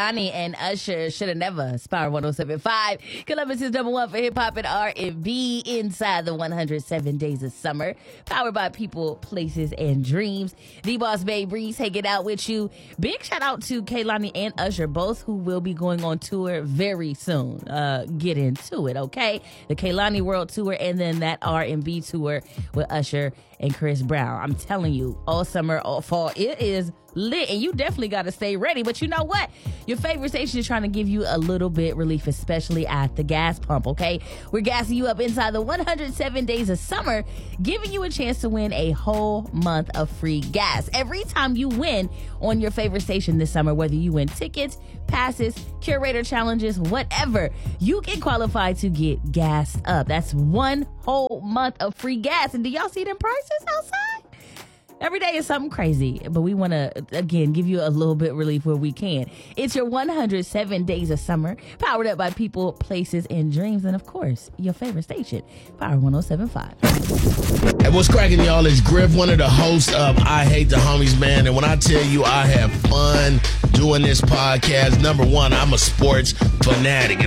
Kehlani and Usher, Shoulda Never, Power 107.5. Columbus' number one for hip-hop and R&B inside the 107 Days of Summer. Powered by people, places, and dreams. The Boss Babe Reese hanging out with you. Big shout out to Kehlani and Usher, both who will be going on tour very soon. Get into it, okay? The Kehlani World Tour and then that R&B tour with Usher and Chris Brown. I'm telling you, all summer, all fall, it is lit, and you definitely got to stay ready. But you know what? Your favorite station is trying to give you a little bit relief, especially at the gas pump, okay? We're gassing you up inside the 107 Days of Summer, giving you a chance to win a whole month of free gas. Every time you win on your favorite station this summer, whether you win tickets, passes, curator challenges, whatever, you get qualified to get gassed up. That's one whole month of free gas. And do y'all see them prices outside? Every day is something crazy, but we want to, again, give you a little bit of relief where we can. It's your 107 Days of Summer, powered up by people, places, and dreams, and, of course, your favorite station, Power 107.5. And what's cracking, y'all, is Griff, one of the hosts of I Hate the Homies, man. And when I tell you I have fun doing this podcast, number one, I'm a sports fanatic.